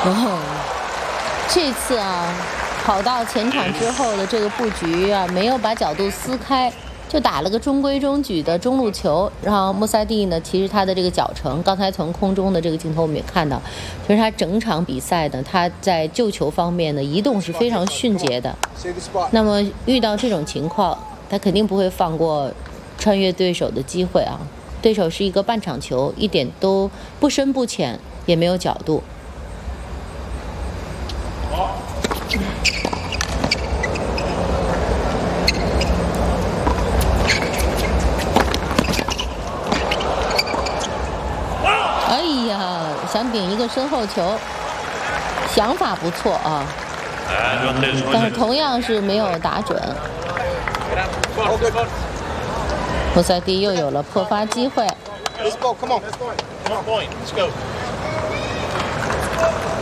这次啊，跑到前场之后的这个布局啊，没有把角度撕开，就打了个中规中矩的中路球。然后穆萨蒂呢，其实他的这个脚程，刚才从空中的这个镜头我们也看到，就是他整场比赛呢，他在救球方面的移动是非常迅捷的。那么遇到这种情况，他肯定不会放过穿越对手的机会啊。对手是一个半场球，一点都不深不浅，也没有角度。哎呀，想顶一个身后球，想法不错啊，但是同样是没有打准。穆萨蒂又有了破发机会。 Let's go, come on. Come on, let's go.